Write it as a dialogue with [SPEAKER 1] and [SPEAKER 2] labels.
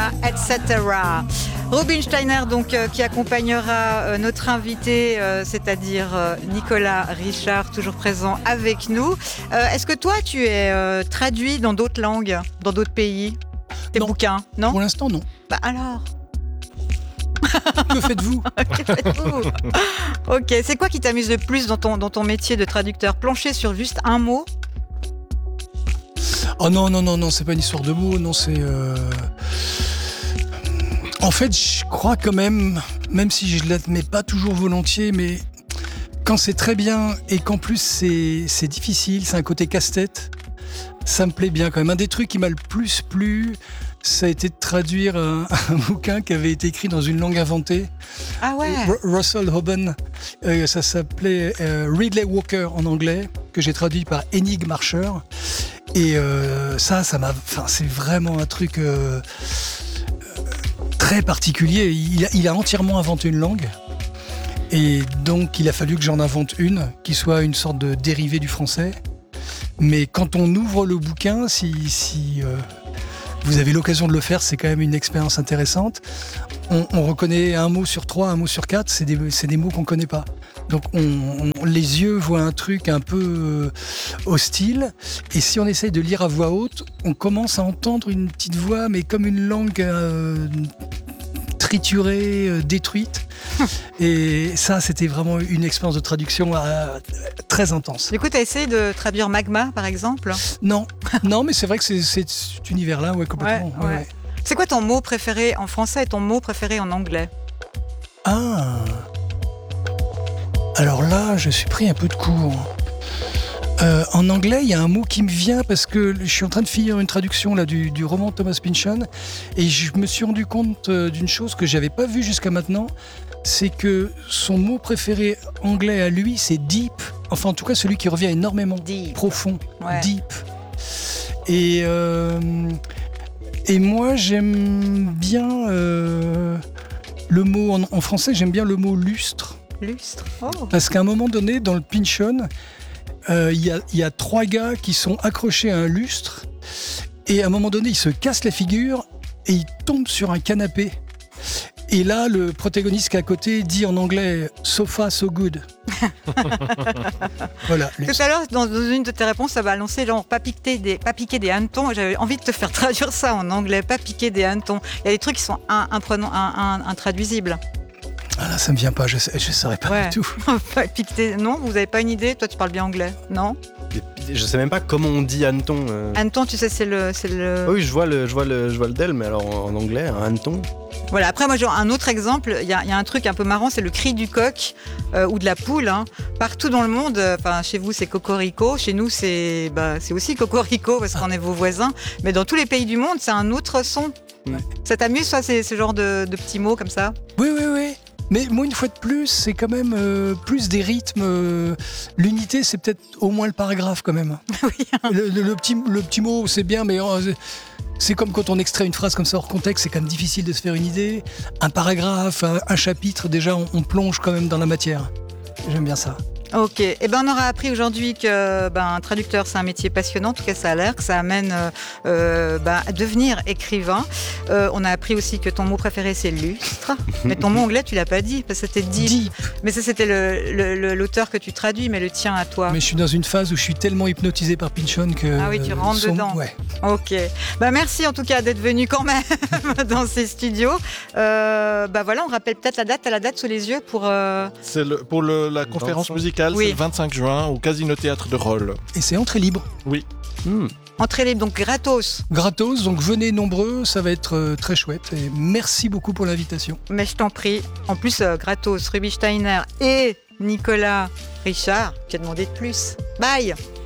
[SPEAKER 1] Nicolas, etc. Rubinsteiner, donc, qui accompagnera notre invité, c'est-à-dire Nicolas Richard, toujours présent avec nous. Est-ce que toi, tu es traduit dans d'autres langues, dans d'autres pays, tes bouquins, non ?
[SPEAKER 2] Pour l'instant, non.
[SPEAKER 1] Bah alors.
[SPEAKER 2] Que faites-vous ?
[SPEAKER 1] Ok, c'est quoi qui t'amuse le plus dans ton métier de traducteur ? Plancher sur juste un mot ?
[SPEAKER 2] Oh non, c'est pas une histoire de mots, non, c'est... En fait, je crois quand même si je l'admets pas toujours volontiers, mais quand c'est très bien et qu'en plus c'est difficile, c'est un côté casse-tête, ça me plaît bien quand même. Un des trucs qui m'a le plus plu, ça a été de traduire un bouquin qui avait été écrit dans une langue inventée.
[SPEAKER 1] Ah ouais.
[SPEAKER 2] Russell Hoban. Ça s'appelait Ridley Walker en anglais, que j'ai traduit par Énigme Marcher. Et ça m'a. Enfin, c'est vraiment un truc très particulier. Il a entièrement inventé une langue. Et donc, il a fallu que j'en invente une qui soit une sorte de dérivé du français. Mais quand on ouvre le bouquin, si vous avez l'occasion de le faire, c'est quand même une expérience intéressante. On reconnaît un mot sur 3, un mot sur 4, c'est des mots qu'on ne connaît pas. Donc les yeux voient un truc un peu hostile, et si on essaye de lire à voix haute, on commence à entendre une petite voix, mais comme une langue triturée, détruite. Et ça, c'était vraiment une expérience de traduction très intense.
[SPEAKER 1] Du coup, tu as essayé de traduire Magma, par exemple ?
[SPEAKER 2] Non, mais c'est vrai que c'est cet univers-là, ouais, complètement. Ouais.
[SPEAKER 1] C'est quoi ton mot préféré en français et ton mot préféré en anglais ?
[SPEAKER 2] Ah, alors là, je suis pris un peu de court. En anglais, il y a un mot qui me vient parce que je suis en train de finir une traduction là, du roman de Thomas Pynchon, et je me suis rendu compte d'une chose que j'avais pas vue jusqu'à maintenant, c'est que son mot préféré anglais à lui, c'est deep. Enfin, en tout cas, celui qui revient énormément.
[SPEAKER 1] Deep.
[SPEAKER 2] Profond.
[SPEAKER 1] Ouais.
[SPEAKER 2] Deep. Et moi, j'aime bien le mot, en français, j'aime bien le mot lustre.
[SPEAKER 1] Lustre. Oh.
[SPEAKER 2] Parce qu'à un moment donné, dans le Pynchon, il y a 3 gars qui sont accrochés à un lustre, et à un moment donné, ils se cassent la figure et ils tombent sur un canapé. Et là, le protagoniste qui est à côté dit en anglais « so far, so good ». Voilà.
[SPEAKER 1] Tout à l'heure, dans une de tes réponses, ça va annoncer genre pas piquer des hannetons. J'avais envie de te faire traduire ça en anglais, pas piquer des hannetons. Il y a des trucs qui sont intraduisibles.
[SPEAKER 2] Ah là, ça me vient pas, je saurais pas du tout.
[SPEAKER 1] Non, vous avez pas une idée ? Toi, tu parles bien anglais, non ?
[SPEAKER 3] Je sais même pas comment on dit hanneton.
[SPEAKER 1] Hanneton, tu sais, c'est le...
[SPEAKER 3] Oui, je vois le del, mais alors en anglais, un hanneton.
[SPEAKER 1] Voilà. Après, moi, j'ai un autre exemple. Il y a un truc un peu marrant, c'est le cri du coq ou de la poule. Hein. Partout dans le monde, chez vous, c'est cocorico. Chez nous, c'est aussi cocorico parce qu'on est vos voisins. Mais dans tous les pays du monde, c'est un autre son. Ouais. Ça t'amuse, ça, ce genre de petits mots comme ça ?
[SPEAKER 2] Oui. Mais moi, une fois de plus, c'est quand même plus des rythmes. L'unité, c'est peut-être au moins le paragraphe quand même.
[SPEAKER 1] Oui.
[SPEAKER 2] Le petit mot, c'est bien, mais c'est comme quand on extrait une phrase comme ça hors contexte, c'est quand même difficile de se faire une idée. Un paragraphe, un chapitre, déjà, on plonge quand même dans la matière. J'aime bien ça.
[SPEAKER 1] Ok, on aura appris aujourd'hui que un traducteur, c'est un métier passionnant. En tout cas, ça a l'air que ça amène à devenir écrivain. On a appris aussi que ton mot préféré, c'est lustre. Mais ton mot anglais, tu l'as pas dit, parce que c'était deep. Mais ça, c'était l'auteur que tu traduis, mais le tien à toi.
[SPEAKER 2] Mais je suis dans une phase où je suis tellement hypnotisé par Pynchon que...
[SPEAKER 1] Ah oui, tu rentres dedans.
[SPEAKER 2] Ouais.
[SPEAKER 1] Ok. Merci en tout cas d'être venu quand même dans ces studios. On rappelle peut-être la date. T'as la date sous les yeux pour...
[SPEAKER 4] C'est pour la conférence musicale, oui. C'est le 25 juin au Casino Théâtre de Rolle.
[SPEAKER 2] Et c'est entrée libre.
[SPEAKER 4] Oui.
[SPEAKER 1] Entrée libre, donc gratos.
[SPEAKER 2] Gratos, donc venez nombreux, ça va être très chouette. Et merci beaucoup pour l'invitation.
[SPEAKER 1] Mais je t'en prie. En plus, gratos, Rubinsteiner et Nicolas Richard, tu as demandé de plus. Bye.